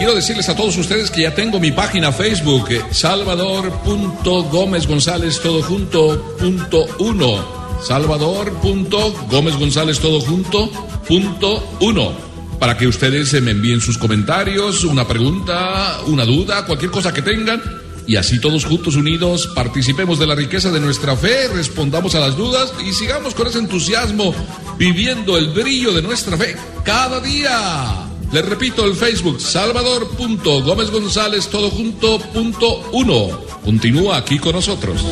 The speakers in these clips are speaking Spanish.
quiero decirles a todos ustedes que ya tengo mi página Facebook, Salvador.Gómez todo junto, .1. Salvador.Gómez todo junto, .1. Para que ustedes me envíen sus comentarios, una pregunta, una duda, cualquier cosa que tengan. Y así todos juntos unidos participemos de la riqueza de nuestra fe, respondamos a las dudas y sigamos con ese entusiasmo viviendo el brillo de nuestra fe cada día. Les repito el Facebook, Salvador.Gómez todo junto, .1. Continúa aquí con nosotros.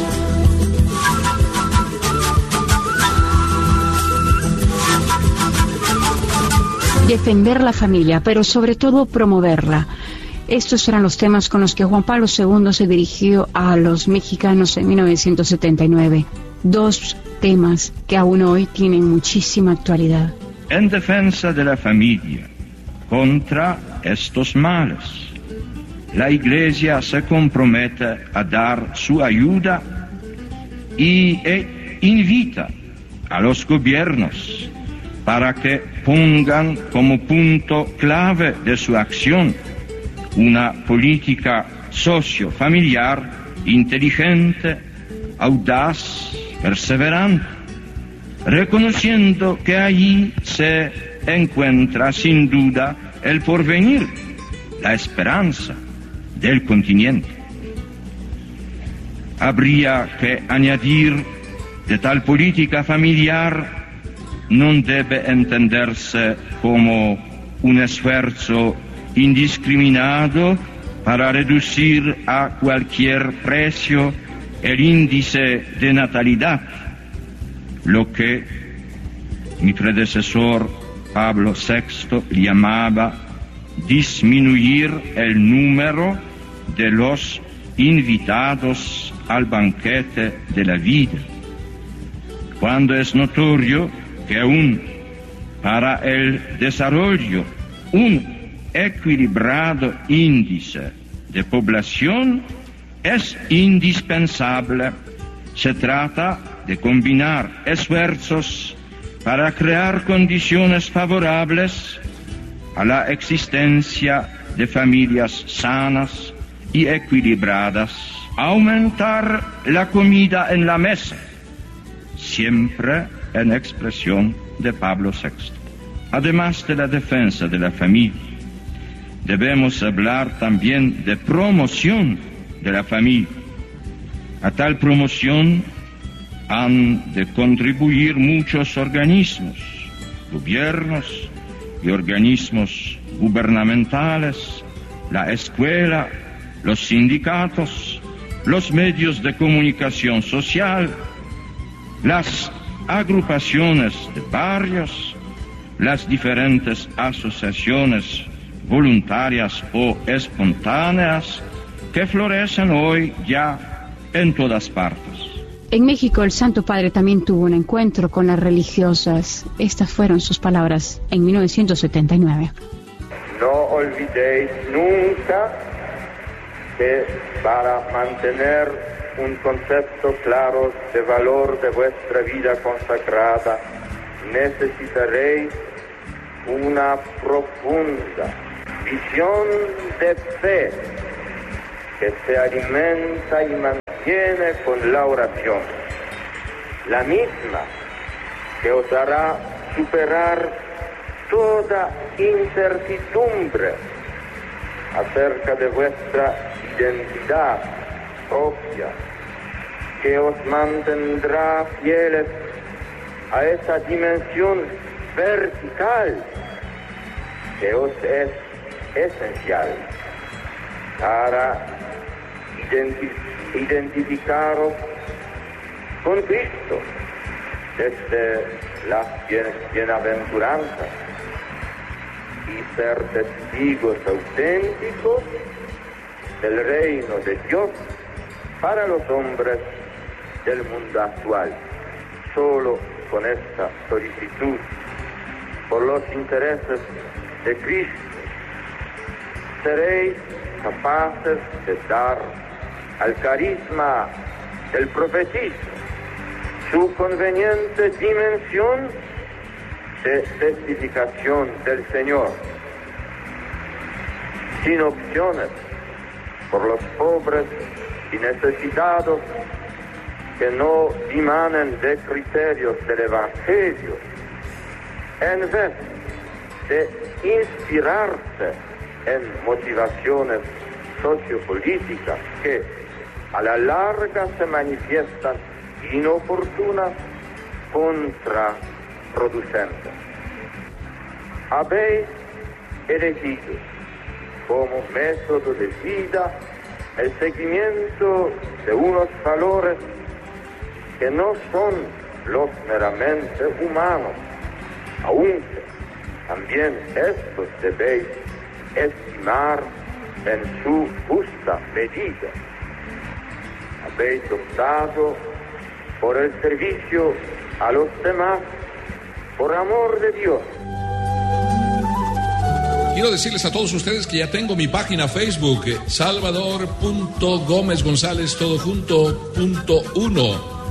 Defender la familia, pero sobre todo promoverla. Estos eran los temas con los que Juan Pablo II se dirigió a los mexicanos en 1979. Dos temas que aún hoy tienen muchísima actualidad. En defensa de la familia, contra estos males, la Iglesia se compromete a dar su ayuda e invita a los gobiernos para que pongan como punto clave de su acción una política socio-familiar inteligente, audaz, perseverante, reconociendo que allí se encuentra sin duda el porvenir, la esperanza del continente. Habría que añadir de tal política familiar no debe entenderse como un esfuerzo indiscriminado para reducir a cualquier precio el índice de natalidad, lo que mi predecesor Pablo VI llamaba disminuir el número de los invitados al banquete de la vida, cuando es notorio que aún para el desarrollo un equilibrado índice de población es indispensable. Se trata de combinar esfuerzos para crear condiciones favorables a la existencia de familias sanas y equilibradas, aumentar la comida en la mesa, siempre en expresión de Pablo VI. Además de la defensa de la familia, debemos hablar también de promoción de la familia. A tal promoción han de contribuir muchos organismos, gobiernos y organismos gubernamentales, la escuela, los sindicatos, los medios de comunicación social, las agrupaciones de barrios, las diferentes asociaciones voluntarias o espontáneas que florecen hoy ya en todas partes. En México, el Santo Padre también tuvo un encuentro con las religiosas. Estas fueron sus palabras en 1979. No olvidéis nunca que para mantener un concepto claro de valor de vuestra vida consagrada, necesitaréis una profunda visión de fe que se alimenta y mantiene con la oración, la misma que os hará superar toda incertidumbre acerca de vuestra identidad propia, que os mantendrá fieles a esa dimensión vertical que os es esencial para identificaros con Cristo desde las bienaventuranzas y ser testigos auténticos del reino de Dios para los hombres del mundo actual. Solo con esta solicitud por los intereses de Cristo seréis capaces de dar al carisma del profetismo su conveniente dimensión de testificación del Señor. sin opciones, por los pobres y necesitados que no dimanen de criterios del Evangelio, en vez de inspirarse en motivaciones sociopolíticas que a la larga se manifiestan inoportunas, contraproducentes. Habéis elegido como método de vida el seguimiento de unos valores que no son los meramente humanos, aunque también estos debéis estimar en su justa medida. Habéis optado por el servicio a los demás por amor de Dios. Quiero decirles a todos ustedes que ya tengo mi página Facebook, salvador.gomezgonzalez.1,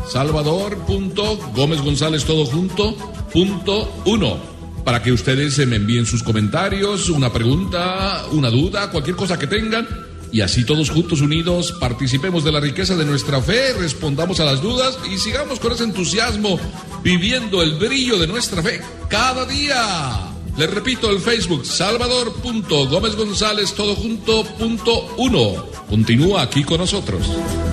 salvador.gomezgonzalez.1, para que ustedes me envíen sus comentarios, una pregunta, una duda, cualquier cosa que tengan, y así todos juntos unidos participemos de la riqueza de nuestra fe, respondamos a las dudas y sigamos con ese entusiasmo viviendo el brillo de nuestra fe cada día. Les repito, el Facebook, salvador.gomezgonzalez.1. Continúa aquí con nosotros.